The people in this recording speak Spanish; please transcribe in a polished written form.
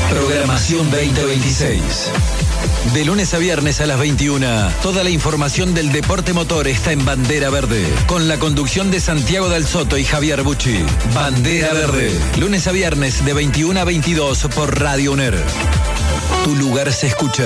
Programación 2026. De lunes a viernes a las 21, toda la información del deporte motor está en Bandera Verde, con la conducción de Santiago Del Soto y Javier Bucci. Bandera Verde, lunes a viernes de 21 a 22 por Radio UNER. Tu lugar se escucha.